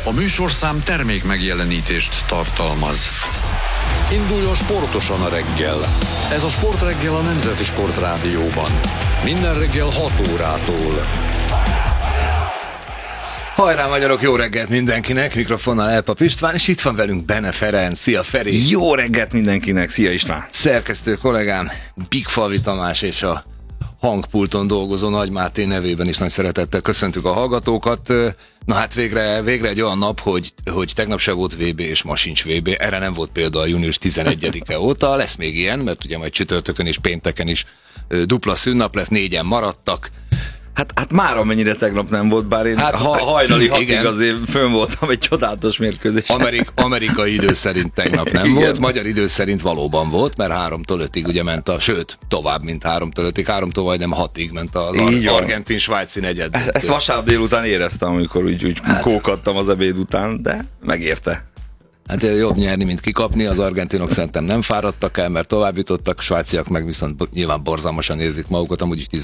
A műsorszám termék megjelenítést tartalmaz. Induljon sportosan a reggel. Ez a Sportreggel a Nemzeti Sportrádióban. Minden reggel 6 órától. Hajrá magyarok, jó reggelt mindenkinek, mikrofonnal Elpap István, és itt van velünk Bene Ferenc. Szia Feri! Jó reggelt mindenkinek, szia István! Szerkesztő kollégám, Bigfalvi Tamás és a hangpulton dolgozó Nagy Máté nevében is nagy szeretettel köszöntük a hallgatókat. Na hát végre egy olyan nap, hogy tegnap se volt VB és ma sincs VB. Erre nem volt példa a június 11-e óta. Lesz még ilyen, mert ugye majd csütörtökön és pénteken is dupla szünnap lesz, 4-en maradtak. Hát már amennyire tegnap nem volt, bár én hajnali 6-ig azért fönn voltam egy csodálatos mérkőzés. Amerikai idő szerint tegnap nem volt, magyar idő szerint valóban volt, mert 3-tól 5-ig ugye ment sőt, tovább, mint 3-től 5-ig, 3-tól majdnem 6-ig ment az argentin-svájci negyed. Ezt vasárnap délután éreztem, amikor úgy kókadtam az ebéd után, de megérte. Hát jobb nyerni, mint kikapni, az argentinok szerintem nem fáradtak el, mert tovább jutottak, svájciak meg viszont nyilván borzalmasan érzik magukat, amúgy is 10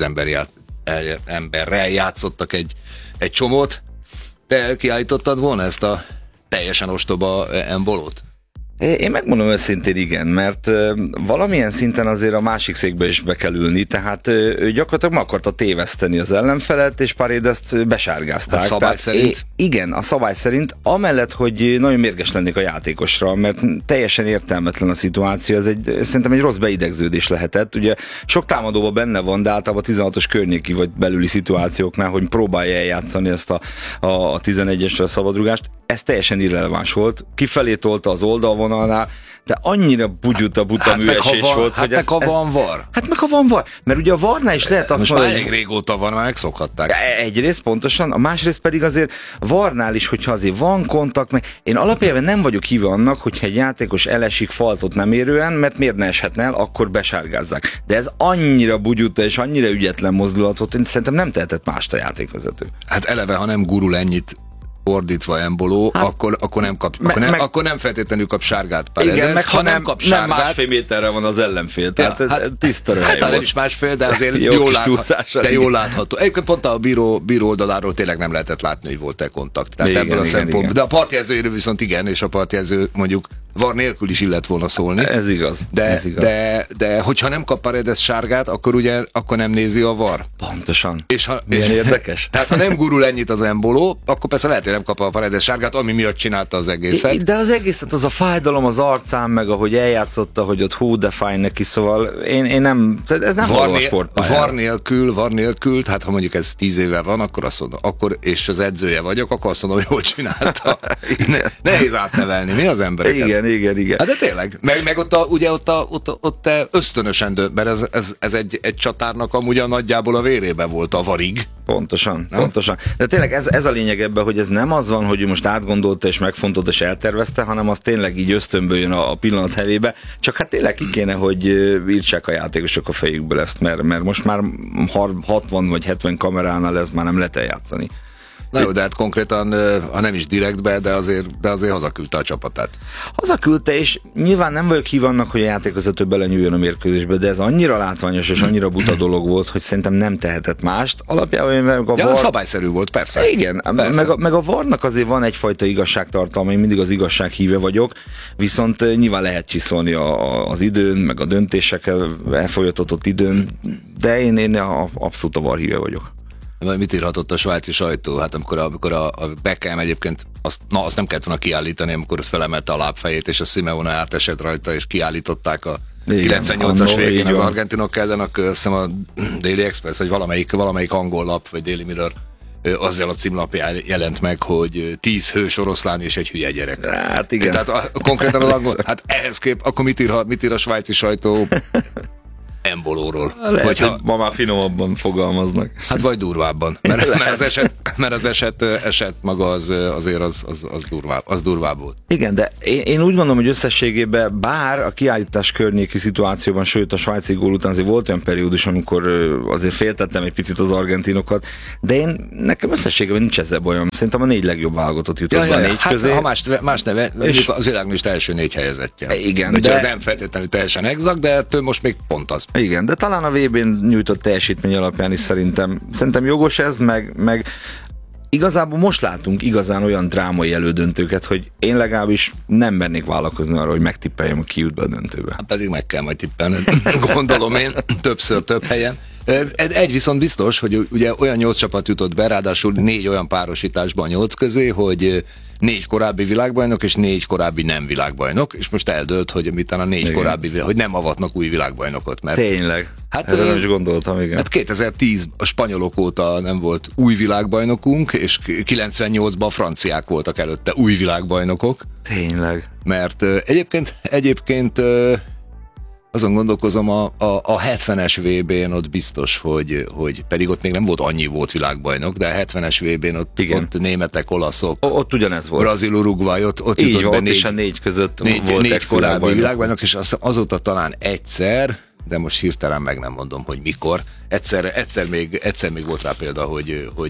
emberrel játszottak egy csomót. Te kiállítottad volna ezt a teljesen ostoba embolót? Én megmondom őszintén igen, mert valamilyen szinten azért a másik székbe is be kell ülni, tehát ő gyakorlatilag meg akarta téveszteni az ellenfelet, és Paredes besárgázták. A szabály szerint? Igen, a szabály szerint, amellett, hogy nagyon mérges lennék a játékosra, mert teljesen értelmetlen a szituáció, szerintem egy rossz beidegződés lehetett. Ugye sok támadóban benne van, de általában 16-os környéki vagy belüli szituációknál, hogy próbálja eljátszani ezt a 11-esre a szabadrugást. Ez teljesen irreleváns volt. Kifelé tolta az oldalvonalnál, de annyira buta műesés volt, hogy meg ha van VAR. Hát meg ha van VAR. Mert ugye a VAR-nál is lehet azt most mondani, már elég régóta van, már megszokhatták. Egyrészt pontosan, a másrészt pedig azért a VAR-nál is, hogyha azért van kontakt, meg én alapjában nem vagyok híve annak, hogyha egy játékos elesik faltot nem érően, mert miért ne eshetne el, akkor besárgázzák. De ez annyira bugyuta és annyira ügyetlen mozdulat volt, hogy szerintem nem tehetett mást a játékvezető. Hát eleve, ha nem gurul ennyit ordítva emboló, hát, akkor nem kap, akkor nem feltétlenül kap sárgát Paredes. Igen, meg ha nem kap sárgát, nem másfél méterre van az ellenfél, tehát tiszta röhely volt. Hát nem is másfél, de azért jól látható. Egyébként pont a bíró oldaláról tényleg nem lehetett látni, hogy volt-e kontakt. Tehát ebből a szempontból. De a partjelzőjéről viszont igen, és a partjelző mondjuk VAR nélkül is illet volna szólni. Ez igaz. De hogyha nem kap Paredes sárgát, akkor nem nézi a VAR. Pontosan. Milyen érdekes. Tehát ha nem gurul ennyit az emboló, akkor persze lehet, hogy nem kap a Paredes sárgát, ami miatt csinálta az egészet. De az egészet, az a fájdalom az arcán, meg ahogy eljátszotta, hogy ott hú, de fáj neki, szóval én nem, ez nem való a sportpályára. VAR nélkül, hát ha mondjuk ez 10 éve van, akkor azt mondom, és az edzője vagyok, akkor azt mondom, hogy jól csinálta. Nehéz átnevelni, mi az embereket? Igen. Hát de tényleg. Meg ott te ösztönösen dönt, mert ez egy csatárnak amúgy a nagyjából a vérébe volt a varig. Pontosan. De tényleg ez a lényeg ebben, hogy ez nem az van, hogy ő most átgondolta és megfontolta és eltervezte, hanem az tényleg így ösztönből jön a pillanat helébe. Csak hát tényleg ki kéne, hogy írtsák a játékosok a fejükből ezt, mert most már 60 vagy 70 kameránál ez már nem lehet eljátszani. Na jó, de hát konkrétan, ha nem is direktbe, de azért hazaküldte a csapatát. Hazaküldte, és nyilván nem vagyok hív annak, hogy a játékvezető belenyúljon a mérkőzésbe, de ez annyira látványos és annyira buta dolog volt, hogy szerintem nem tehetett mást. Alapjában meg a VAR... szabályszerű volt, persze. Igen, persze. Meg a VAR-nak azért van egyfajta igazságtartalma, én mindig az igazság híve vagyok, viszont nyilván lehet csiszolni az időn, meg a döntésekkel elfolyatatott időn, de én abszolút a VAR híve vagyok. Mit írhatott a svájci sajtó? Hát amikor a Beckham egyébként azt nem kellett volna kiállítani, amikor ott felemelte a lábfejét, és a Simeone átesett rajta, és kiállította a 98-as végén az argentinok ellen, akkor azt hiszem a Daily Express, vagy valamelyik angol lap, vagy Daily Mirror azzal a címlapján jelent meg, hogy 10 hős oroszlán és egy hülye gyerek. Hát igen. Tehát konkrétan az angol, hát ehhez akkor mit ír a svájci sajtó? Embolóról. Lehet, hogy ma már finomabban fogalmaznak. Hát vagy durvábban. Mert az eset maga azért az durvább volt. Igen, de én úgy gondolom, hogy összességében bár a kiállítás környéki szituációban, sőt a svájci gól után azért volt olyan periódus, amikor azért féltettem egy picit az argentinokat, de nekem összességében nincs ezzel bajom. Szerintem a 4 legjobb válogatott jutott be a 4 közé. Ha más neve, az világlista első 4 helyezettje. Igen, de nem feltétlenül teljesen exakt, de ettől most még pont az. Igen, de talán a VB-n nyújtott teljesítmény alapján is szerintem jogos ez, meg igazából most látunk igazán olyan drámai elődöntőket, hogy én legalábbis nem mernék vállalkozni arra, hogy megtippeljem, ki jut be a döntőbe. Hát pedig meg kell majd tippelni, gondolom én, többször több helyen. Egy viszont biztos, hogy ugye olyan 8 csapat jutott be, ráadásul 4 olyan párosításban 8 közé, hogy 4 korábbi világbajnok és 4 korábbi nem világbajnok, és most eldőlt, hogy miután a 4 korábbi, hogy nem avatnak új világbajnokot. Mert tényleg? Hát erre is gondoltam, igen. Hát 2010 a spanyolok óta nem volt új világbajnokunk, és 98-ban a franciák voltak előtte új világbajnokok. Tényleg. Mert egyébként azon gondolkozom, a 70-es VB-n ott biztos, hogy pedig ott még nem volt annyi volt világbajnok, de a 70-es VB-n ott németek, olaszok, ott ugyanez volt. Brazil, Uruguay, ott így jutott be és a 4 között volt négy korábbi világbajnok, és azóta talán egyszer, de most hirtelen meg nem mondom, hogy mikor. Egyszer még volt rá példa, hogy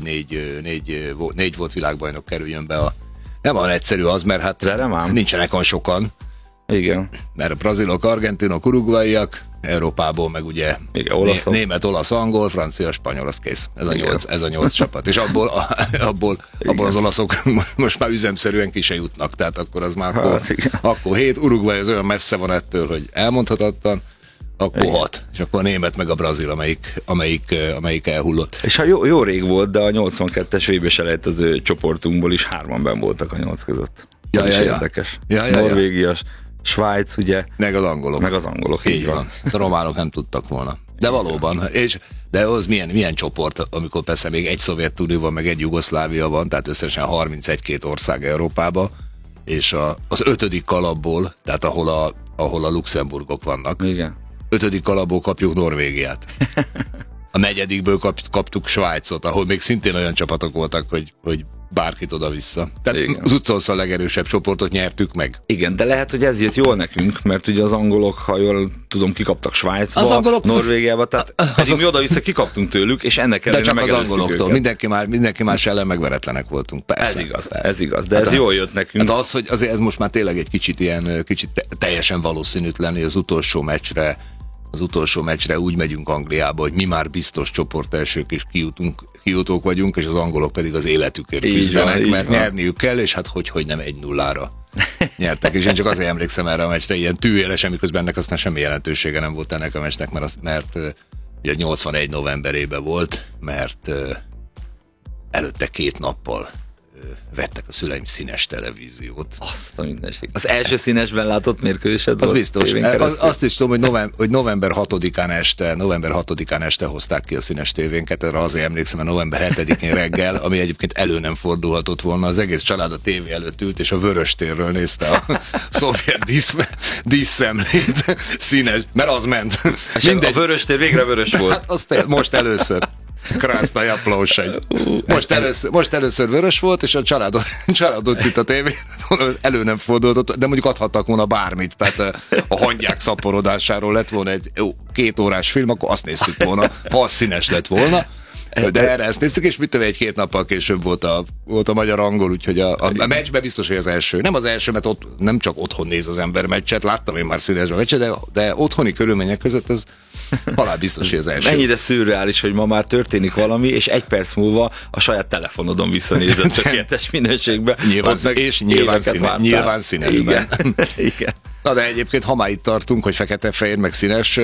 négy volt világbajnok kerüljön be nem olyan egyszerű az, mert hát nincsenek olyan sokan. Igen. Mert a brazilok, argentinok, uruguayiak, Európából meg ugye német, olasz, angol, francia, spanyol, az kész. Ez a 8 csapat. És abból az olaszok most már üzemszerűen ki se jutnak, tehát akkor az már akkor 7, Uruguay az olyan messze van ettől, hogy elmondhatatlan, akkor 6, és akkor a német meg a brazil, amelyik elhullott. És ha jó rég volt, de a 82-es VB selejtező csoportunkból is 3-an benn voltak a 8 között. Érdekes. Norvégia, Svájc, ugye? Meg az angolok. Így van. A románok nem tudtak volna. De valóban. De az milyen csoport, amikor persze még egy Szovjetunió van, meg egy Jugoszlávia van, tehát összesen 31-2 ország Európában, és az 5. kalapból, tehát ahol a Luxemburgok vannak. Igen. 5. kalapból kapjuk Norvégiát. A 4. kaptuk Svájcot, ahol még szintén olyan csapatok voltak, hogy bárkit oda-vissza. Tehát az utolsó a legerősebb csoportot nyertük meg. Igen, de lehet, hogy ez jött jól nekünk, mert ugye az angolok, ha jól tudom, kikaptak Svájcba, Norvégiába, tehát pedig mi oda-vissza kikaptunk tőlük, és ennek ellenére megelőztük őket. De csak az angoloktól, mindenki más ellen megveretlenek voltunk, persze. Ez igaz, de hát ez jól jött nekünk. Hát az, hogy azért ez most már tényleg egy kicsit teljesen valószínűtlen, hogy az utolsó meccsre úgy megyünk Angliába, hogy mi már biztos csoportelsők és kijutók vagyunk, és az angolok pedig az életükért küzdenek, mert nyerniük kell, és hát hogy nem 1-0-ra nyertek. És én csak azért emlékszem erre a meccsre, ilyen tűélesen, miközben ennek aztán semmi jelentősége nem volt ennek a meccsnek, mert ugye 81 novemberében volt, mert előtte 2 nappal vettek a szüleim színes televíziót. Azt a mindenség. Az első színesben látott mérkőzésed volt? Az biztos. Azt is tudom, hogy november 6-án este hozták ki a színes tévénket, erre azért emlékszem, mert november 7-én reggel, ami egyébként elő nem fordulhatott volna, az egész család a tévé előtt ült, és a Vöröstérről nézte a szovjet díszszemlét színes, mert az ment. A Vöröstér végre vörös volt. Hát azt most először. Krásznaja plósegy. Most először vörös volt, és a családot itt a tévé, elő nem fordult, de mondjuk adhattak volna bármit, tehát a hangyák szaporodásáról lett volna egy 2 órás film, akkor azt néztük volna, ha az színes lett volna. De erre ezt néztük, és mit tudom, 1-2 nappal később volt a magyar-angol, úgyhogy a meccsben biztos, hogy az első. Nem az első, mert ott nem csak otthon néz az ember meccset, láttam én már színesben meccset, de otthoni körülmények között ez halál biztos, hogy az első. Mennyire szürreális, hogy ma már történik valami, és 1 perc múlva a saját telefonodon visszanézett tökéletes minőségben. Nyilván színesben. Igen. Na de egyébként, ha már itt tartunk, hogy fekete-fehér meg színes,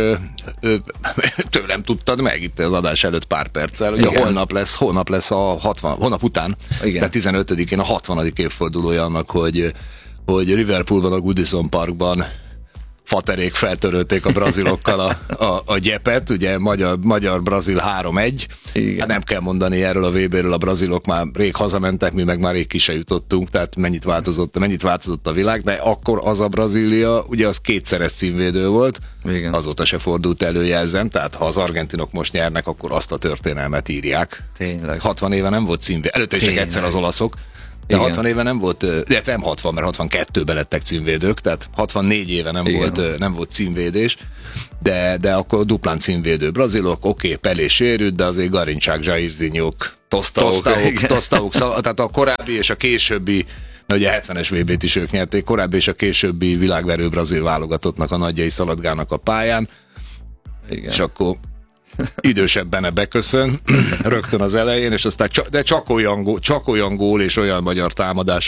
tőlem tudtad meg itt az adás előtt pár perccel, ugye holnap lesz a 60, holnap után, tehát 15-én a 60. évfordulója annak, hogy Liverpoolban, a Goodison Parkban faterék feltörölték a brazilokkal a gyepet, ugye magyar-brazil 3-1. Hát nem kell mondani erről a VB-ről, a brazilok már rég hazamentek, mi meg már rég ki se jutottunk, tehát mennyit változott a világ, de akkor az a Brazília, ugye az 2-szeres címvédő volt, igen. Azóta se fordult elő, jelzem, tehát ha az argentinok most nyernek, akkor azt a történelmet írják. Tényleg. 60 éve nem volt címvédő, előtte is csak egyszer az olaszok. De 60 éve nem volt, de nem 60, mert 62-ben lettek címvédők, tehát 64 éve nem volt címvédés, de akkor duplán címvédő brazilok, oké, Pelé sérült, de azért Garincsák, Jairzinhók, Tosztauk, tehát a korábbi és a későbbi, ugye 70-es VB-t is ők nyerték, korábbi és a későbbi világverő brazil válogatottnak a nagyjai szaladgálnak a pályán, igen. És akkor idősebb Bene beköszön rögtön az elején, és aztán csak olyan gól és olyan magyar támadás,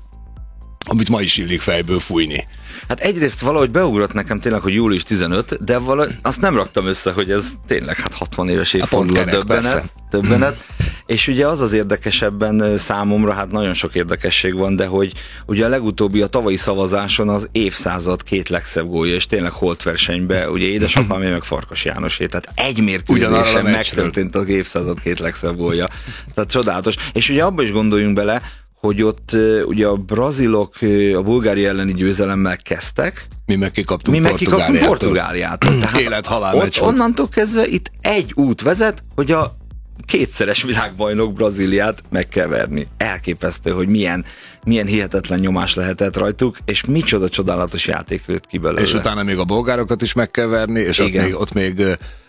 amit ma is illik fejből fújni. Hát egyrészt valahogy beugrott nekem tényleg, hogy július 15, de azt nem raktam össze, hogy ez tényleg 60 éves évforduló döbbenet. És ugye az érdekesebben számomra, hát nagyon sok érdekesség van, de hogy ugye a legutóbbi, a tavalyi szavazáson az évszázad 2 legszebb gólja, és tényleg holtversenybe, ugye édesapám meg Farkas Jánosé, tehát egy mérkőzésen megtörtént az évszázad 2 legszebb gólja. Tehát csodálatos. És ugye abba is gondoljunk bele, hogy ott ugye a brazilok a Bulgária elleni győzelemmel kezdtek. Mi meg kikaptunk Portugáliától. Tehát élet-halál meccs volt. Onnantól kezdve itt egy út vezet, hogy a kétszeres világbajnok Brazíliát meg kell verni. Elképesztő, hogy milyen hihetetlen nyomás lehetett rajtuk, és micsoda csodálatos játék lőtt ki belőle. És utána még a bolgárokat is meg kell verni, és ott még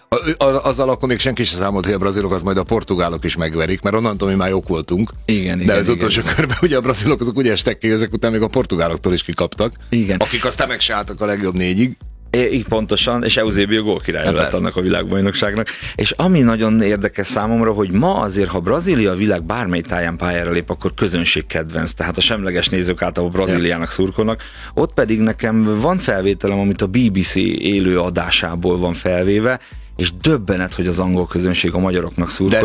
azzal akkor még senki sem számolt, hogy a brazilokat majd a portugálok is megverik, mert onnantól mi már jók voltunk. De az utolsó körben ugye a brazilok azok úgy estek ki, ezek után még a portugáloktól is kikaptak. Igen. Akik aztán meg se álltak a legjobb 4-ig. Így pontosan, és Eusébio gólkirály lett annak a világbajnokságnak. És ami nagyon érdekes számomra, hogy ma azért, ha Brazília a világ bármely táján pályára lép, akkor közönségkedvenc, tehát a semleges nézők általában Brazíliának szurkolnak. Ott pedig nekem van felvételem, amit a BBC élő adásából van felvéve, és döbbenet, hogy az angol közönség a magyaroknak szurkol.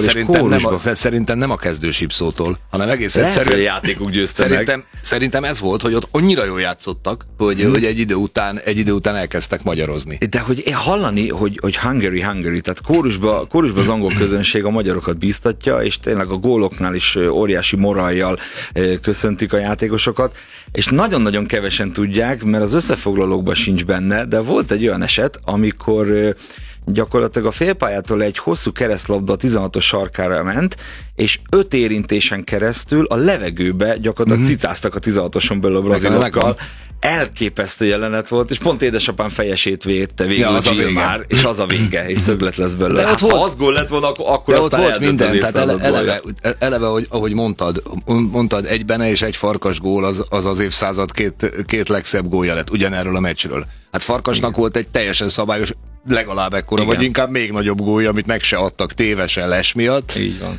De szerintem nem a kezdősípszótól, hanem egész egyszerűen játékuk győzte szerintem ez volt, hogy ott annyira jól játszottak, hogy egy idő után elkezdtek magyarozni. De hogy hallani, hogy Hungary, tehát kórusba az angol közönség a magyarokat bíztatja, és tényleg a góloknál is óriási morajjal köszöntik a játékosokat, és nagyon-nagyon kevesen tudják, mert az összefoglalókban sincs benne, de volt egy olyan eset, amikor gyakorlatilag a félpályától egy hosszú keresztlabda a 16-os sarkára ment, és 5 érintésen keresztül a levegőbe gyakorlatilag cicáztak a 16-oson belül a brazilokkal. Elképesztő jelenet volt, és pont édesapám fejesét védte végül már, és az a vége, és szöglet lesz belőle. De ott volt, ha az gól lett volna, akkor aztán ott volt minden, tehát eleve ahogy mondtad, egy Bene és egy Farkas gól az évszázad két legszebb gólja lett ugyanerről a meccsről. Hát Farkasnak volt egy teljesen szabályos, legalább ekkora, vagy inkább még nagyobb gólja, amit meg se adtak tévesen Les miatt. Így van.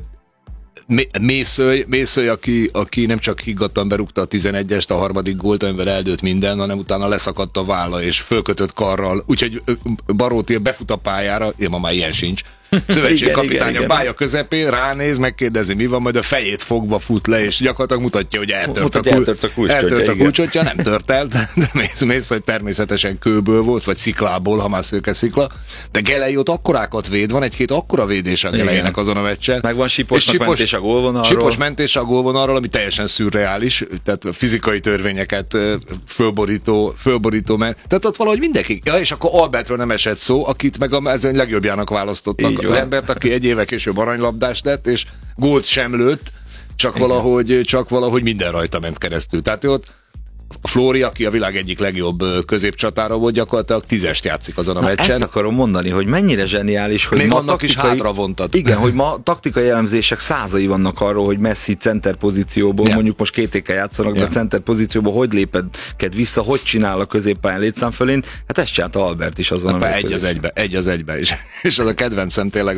Mészöly, aki nem csak higgadtan berúgta a 11-est, a harmadik gólt, amivel eldőlt minden, hanem utána leszakadt a válla, és fölkötött karral, úgyhogy Baróti befut a pályára, ma már ilyen sincs. Szövetségkapitány a pálya közepén ránéz, megkérdezi, mi van, majd a fejét fogva fut le, és gyakorlatilag mutatja, hogy eltört a kulcsotja, nem tört el, de Mészöly természetesen kőből volt, vagy sziklából, ha már szőke szikla, de Gelei ott akkorákat véd, van egy-két akkora védés a Geleinek azon a meccsen. Meg van Siposnak mentés a gólvonalról. Sipos mentés a gólvonalról, ami teljesen szürreális, tehát fizikai törvényeket fölborító tehát ott valahogy mindenki. Ja, és akkor Albertről nem esett szó, akit meg a mezőny legjobbjának választottak. Az embert, aki egy éve később aranylabdás lett, és gólt sem lőtt, csak valahogy minden rajta ment keresztül. Tehát ott a Flóri, aki a világ egyik legjobb középcsatára volt, gyakorlatilag 10-est játszik azon a meccsen. Ezt akarom mondani, hogy mennyire zseniális, hogy még ma annak is hátra vontad. Igen, hogy ma taktikai elemzések százai vannak arról, hogy Messi center pozícióból, mondjuk most kétékkel játszanak, de center pozícióból hogy léped vissza, hogy csinál a középpályán létszám fölén, hát ezt csinálta Albert is azon a meccsen. Egy az egybe. És az a kedvencem tényleg,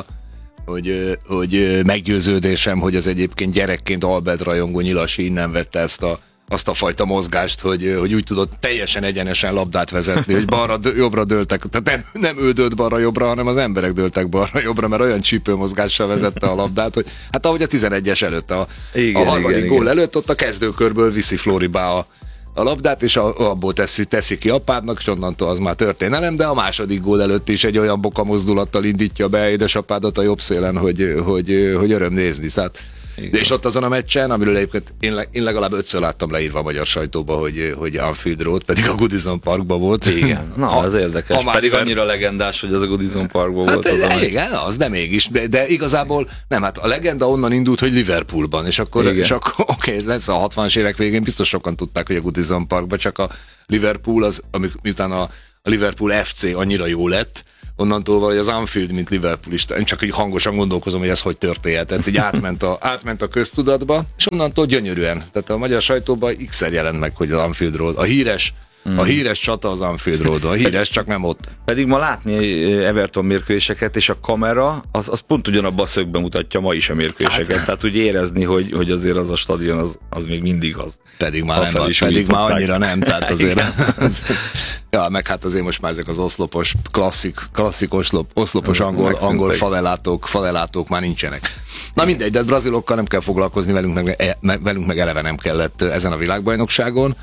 hogy meggyőződésem, hogy az egyébként gyerekként Albert rajongó Nyilasi innen vette azt a fajta mozgást, hogy úgy tudott teljesen egyenesen labdát vezetni, hogy balra-jobbra dőltek. Tehát nem ő dőlt balra-jobbra, hanem az emberek dőltek balra-jobbra, mert olyan csípőmozgással vezette a labdát, hogy hát ahogy a 11-es előtt, a harmadik gól előtt, ott a kezdőkörből viszi Floribá a labdát, és abból teszi ki apádnak, és onnantól az már történelem, de a második gól előtt is egy olyan boka mozdulattal indítja be édesapádat a jobb szélen, hogy öröm nézni. De és ott azon a meccsen, amiről egyébként én legalább 5-ször láttam leírva a magyar sajtóba, hogy Anfield Road, pedig a Goodison Parkban volt. Igen, az érdekes. Pedig annyira legendás, hogy az a Goodison Parkban volt. Igen, az, de mégis. De igazából nem, hát a legenda onnan indult, hogy Liverpoolban, és akkor oké, lesz a 60-as évek végén, biztos sokan tudták, hogy a Goodison Parkban, csak a Liverpool miután a Liverpool FC annyira jó lett, onnantól valahogy az Anfield, mint Liverpoolista. Én csak így hangosan gondolkozom, hogy ez hogy történhetett. Így átment a köztudatba, és onnantól gyönyörűen. Tehát a magyar sajtóban x-szer jelent meg, hogy az Anfield Road. A híres A híres csata az Anfield Roadon, a híres, csak nem ott. Pedig ma látni Everton mérkőzéseket, és a kamera az pont ugyanabban a szögben mutatja ma is a mérkőzéseket. Hát. Tehát úgy érezni, hogy azért az a stadion az még mindig az. Pedig már nem van, pedig már annyira nem, tehát azért. Ja, meg hát azért most már ezek az oszlopos, klasszik oszlopos angol favelátók már nincsenek. Na mindegy, de brazilokkal nem kell foglalkozni, velünk meg eleve nem kellett ezen a világbajnokságon.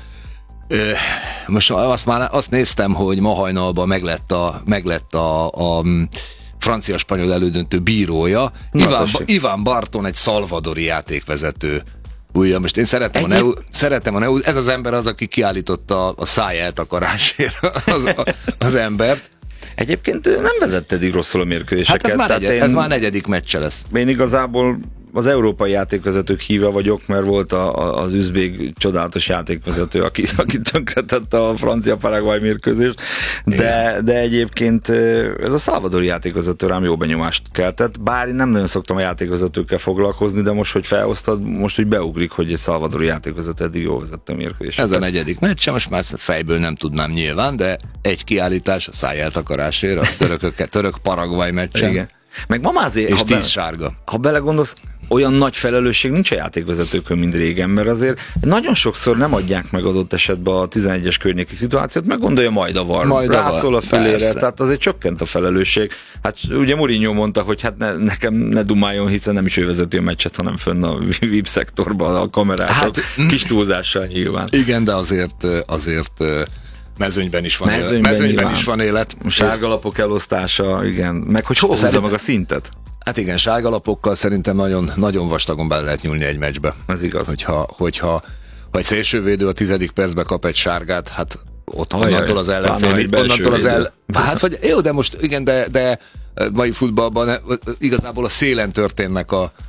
Most azt néztem, hogy ma hajnalban meglett a francia-spanyol elődöntő bírója. Iván Barton, egy szalvadori játékvezető. Ugye, most én szeretem a Neu, ez az ember az, aki kiállította a száj eltakarásért az embert. Egyébként nem vezette eddig rosszul a mérkőzéseket. Hát ez már negyedik meccse lesz. Én igazából az európai játékvezetők híve vagyok, mert volt az üzbég csodálatos játékvezető, aki tönkretette a francia-paraguay mérkőzést, de egyébként ez a szalvadori játékvezető rám jó benyomást keltett, bár én nem nagyon szoktam a játékvezetőkkel foglalkozni, de most, hogy felhoztad, most úgy beugrik, hogy egy szalvadori játékvezető eddig jól vezette a mérkőzést. Ez a negyedik meccse, most már fejből nem tudnám nyilván, de egy kiállítás a száj eltakarásért, a török-paraguay meccsen. Igen. Meg ma már azért, és 10 sárga. Ha belegondolsz, olyan nagy felelősség nincs a játékvezetőkön, mint régen, mert azért nagyon sokszor nem adják meg adott esetben a 11-es környéki szituációt, meg gondolja majd a VAR. Rászól a fülére, persze. Tehát azért csökkent a felelősség. Hát ugye Mourinho mondta, hogy hát nekem ne dumáljon, hiszen nem is ő vezeti a meccset, hanem fönn a VIP szektorban a kamerát. Hát, kis túlzással nyilván. Igen, de azért mezőnyben is van élet. Sárgalapok elosztása, igen. Meg hogy hol húzza meg a szintet? Hát igen, sárgalapokkal szerintem nagyon, nagyon vastagon bele lehet nyúlni egy meccsbe. Ez igaz. Hogyha egy szélsővédő a 10. percben kap egy sárgát, hát ott onnantól az ellenfél. Hát vagy jó, de most igen, de mai futballban igazából a szélen történnek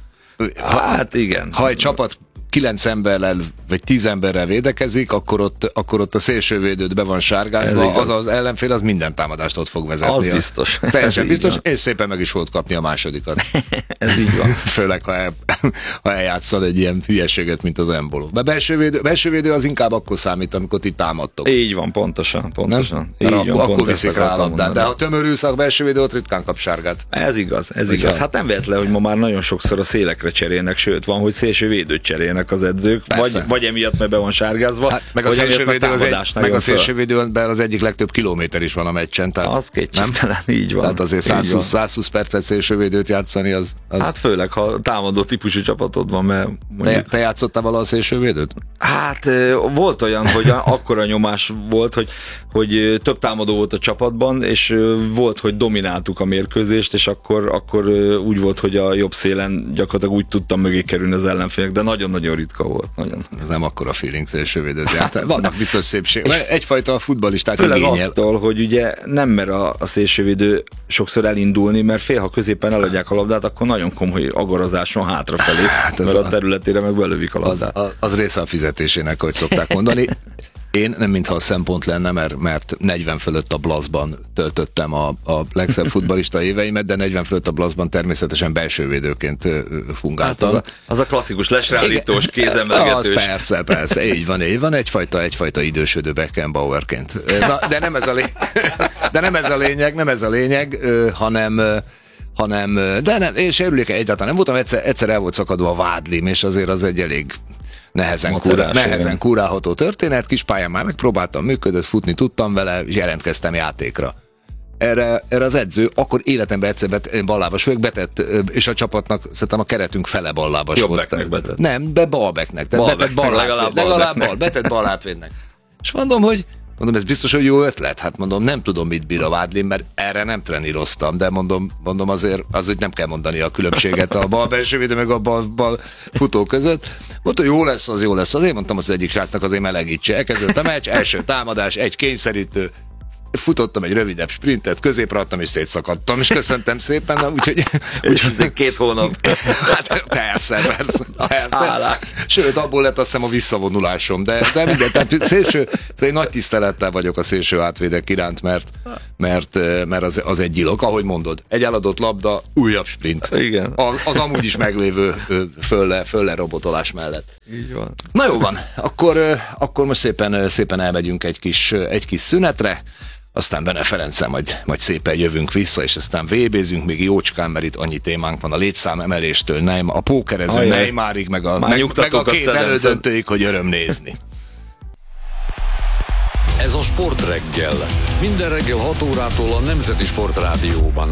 hát igen. Ha egy csapat 9 emberrel, vagy 10 emberrel védekezik, akkor ott a szélsővédőt be van sárgázva, az ellenfél az minden támadást ott fog vezetni. Az biztos. Teljesen biztos, és szépen meg is volt kapni a másodikat. Ez így van. Főleg, ha eljátszol egy ilyen hülyeséget, mint az Embolo. De belsővédő az inkább akkor számít, amikor ti támadtok. Így van, pontosan. Akkor viszik rá a labdát. De ha tömörülsz, a belsővédő ott ritkán kap sárgát. Ez igaz. Hát nem véletlen, hogy ma már nagyon sokszor a szélekre cserélnek, sőt van, hogy szélsővédőt cserélnek az edzők, vagy emiatt meg be van sárgázva, hát, meg a szélsővédőben az egyik legtöbb kilométer is van a meccsen. Tehát az kétségtelen, így van. Tehát azért 120 percet szélsővédőt játszani, az... Hát főleg, ha támadó típusú csapatod van, mert mondjuk... Te játszottál vala a szélsővédőt? Hát volt olyan, hogy akkora nyomás volt, hogy több támadó volt a csapatban, és volt, hogy domináltuk a mérkőzést, és akkor úgy volt, hogy a jobb szélen gyakorlatilag úgy tudtam mögé kerülni az ellenfélnek, de nagyon-nagyon ritka volt. Ez nem akkora feeling szélsővédőt járt. Vannak biztos szépség. Egyfajta futballistát igényel. Attól, hogy ugye nem mer a szélsővédő sokszor elindulni, mert fél, ha középen eladják a labdát, akkor nagyon komoly agarozás van hátrafelé, mert a területére meg belövik a labdát. Az része a fizetésének, ahogy szokták mondani. Én nem mintha a szempont lenne, mert 40 fölött a Blaszban töltöttem a legszebb futballista éveimet, de 40 fölött a Blaszban természetesen belsővédőként fungáltam. Az a klasszikus lesreállítós, kézemelgetős. Persze, így van, egyfajta idősödő Beckenbauerként. De nem ez a lényeg, hanem de nem, én sérülékeny egyáltalán nem voltam, egyszer el volt szakadva a vádlim, és azért az egy elég nehezen kúrálható történet, kis pályán már megpróbáltam, működött, futni tudtam vele, és jelentkeztem játékra. Erre az edző, akkor életemben egyszer ballábas vagyok, betett, és a csapatnak szerintem a keretünk fele ballábas volt. Betett. Nem, de balbacknek. Betett ballátvédnek. És mondom, ez biztos, hogy jó ötlet? Hát mondom, nem tudom, mit bír a vádlim, mert erre nem treníroztam, de mondom azért nem kell mondani a különbséget a bal belsővédő meg a bal futó között. Mondta, jó lesz. Azért mondtam az egyik srácnak, azért melegítse. Elkezdett a meccs, első támadás, egy kényszerítő, futottam egy rövidebb sprintet, középre adtam, és szétszakadtam, és köszöntem szépen, úgyhogy 2 hónap. Hát persze. Sőt, abból lett azt hiszem a visszavonulásom, de minden, tehát szélső, nagy tisztelettel vagyok a szélső átvédek iránt, mert az egy gyilok, ahogy mondod. Egy eladott labda, újabb sprint. Igen. Az amúgy is meglévő fölle robotolás mellett. Így van. Na jó van, akkor most szépen elmegyünk egy kis szünetre, aztán Bene Ferenccel majd szépen jövünk vissza, és aztán VB-zünk még jócskán, mert itt annyi témánk van a létszám emeléstől, a pókerező Neymarig, meg a két elődöntőig, hogy öröm nézni. Ez a Sportreggel. Minden reggel 6 órától a Nemzeti Sportrádióban.